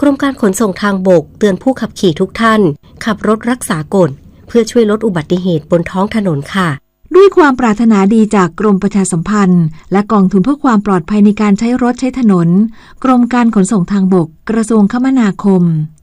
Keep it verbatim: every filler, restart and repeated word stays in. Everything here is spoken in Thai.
รมการขนส่งทางบกเตือนผู้ขับขี่ทุกท่านขับรถรักษากฎเพื่อช่วยลดอุบัติเหตุบนท้องถนนค่ะด้วยความปรารถนาดีจากกรมประชาสัมพันธ์และกองทุนเพื่อความปลอดภัยในการใช้รถใช้ถนนกรมการขนส่งทางบกกระทรวงคมนาคม